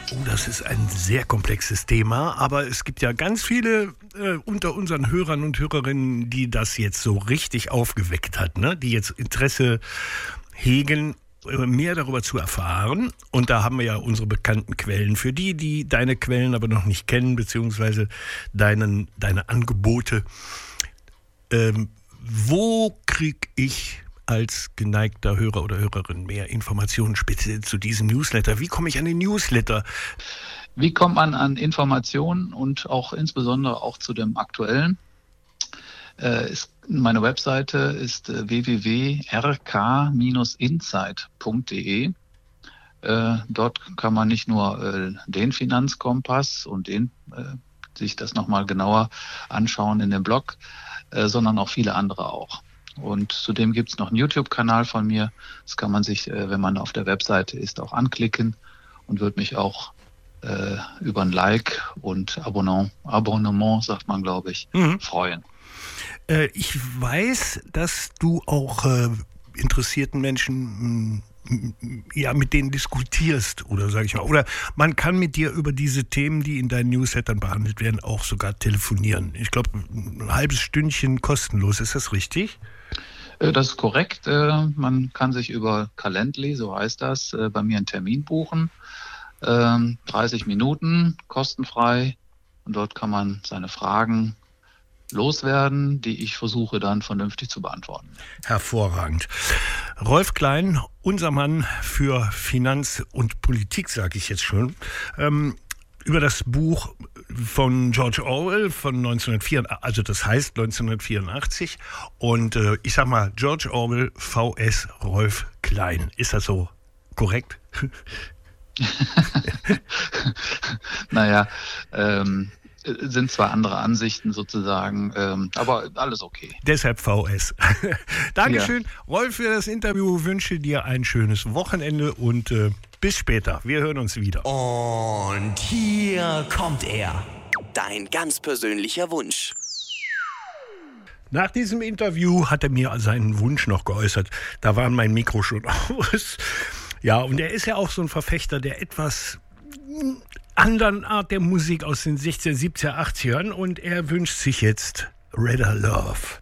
Oh, das ist ein sehr komplexes Thema, aber es gibt ja ganz viele unter unseren Hörern und Hörerinnen, die das jetzt so richtig aufgeweckt hat, ne? Die jetzt Interesse hegen, mehr darüber zu erfahren. Und da haben wir ja unsere bekannten Quellen. Für die, die deine Quellen aber noch nicht kennen, beziehungsweise deine Angebote, wo kriege ich als geneigter Hörer oder Hörerin mehr Informationen speziell zu diesem Newsletter? Wie komme ich an den Newsletter? Wie kommt man an Informationen und auch insbesondere auch zu dem aktuellen? Meine Webseite ist www.rk-insight.de. Dort kann man nicht nur den Finanzkompass und sich das nochmal genauer anschauen in dem Blog, sondern auch viele andere auch. Und zudem gibt es noch einen YouTube-Kanal von mir. Das kann man sich, wenn man auf der Webseite ist, auch anklicken und würde mich auch über ein Like und Abonnement, sagt man, glaube ich, freuen. Ich weiß, dass du auch interessierten Menschen mit denen diskutierst, oder sage ich mal. Oder man kann mit dir über diese Themen, die in deinen Newslettern behandelt werden, auch sogar telefonieren. Ich glaube, ein halbes Stündchen kostenlos. Ist das richtig? Das ist korrekt. Man kann sich über Calendly, so heißt das, bei mir einen Termin buchen. 30 Minuten, kostenfrei. Und dort kann man seine Fragen loswerden, die ich versuche dann vernünftig zu beantworten. Hervorragend. Rolf Klein, unser Mann für Finanz und Politik, sage ich jetzt schon, über das Buch von George Orwell von 1984, also das heißt 1984. Und ich sag mal, George Orwell vs. Rolf Klein. Ist das so korrekt? Naja, sind zwar andere Ansichten sozusagen, aber alles okay. Deshalb VS. Dankeschön, ja. Rolf, für das Interview. Wünsche dir ein schönes Wochenende und bis später. Wir hören uns wieder. Und hier kommt er. Dein ganz persönlicher Wunsch. Nach diesem Interview hat er mir seinen Wunsch noch geäußert. Da war mein Mikro schon aus. Ja, und er ist ja auch so ein Verfechter der etwas anderen Art der Musik aus den 60er, 70er, 80ern. Und er wünscht sich jetzt Redder Love.